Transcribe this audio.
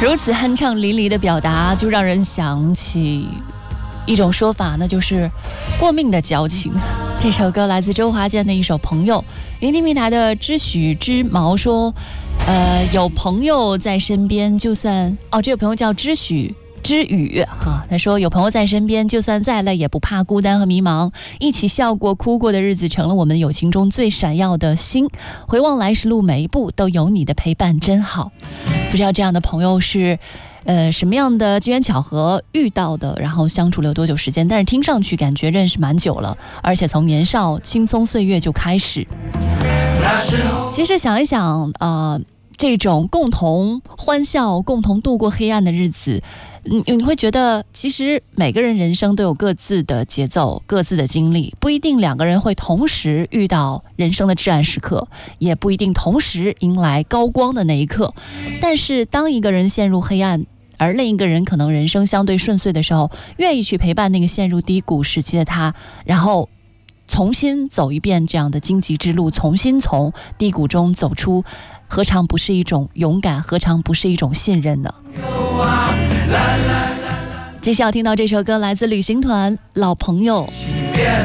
如此酣畅淋漓的表达，就让人想起一种说法，那就是过命的交情。这首歌来自周华健的一首《朋友》。云听平台的知许之毛说，有朋友在身边，就算这个朋友叫知许之语哈，他说有朋友在身边，就算再累也不怕孤单和迷茫，一起笑过哭过的日子，成了我们友情中最闪耀的星。回望来时路，每一步都有你的陪伴，真好。不知道这样的朋友是什么样的机缘巧合遇到的，然后相处了多久时间，但是听上去感觉认识蛮久了，而且从年少轻松岁月就开始。其实想一想这种共同欢笑共同度过黑暗的日子，你会觉得其实每个人人生都有各自的节奏，各自的经历，不一定两个人会同时遇到人生的至暗时刻，也不一定同时迎来高光的那一刻。但是当一个人陷入黑暗，而另一个人可能人生相对顺遂的时候，愿意去陪伴那个陷入低谷时期的他，然后重新走一遍这样的荆棘之路，重新从低谷中走出，何尝不是一种勇敢，何尝不是一种信任呢？接下来要听到这首歌来自旅行团《老朋友》。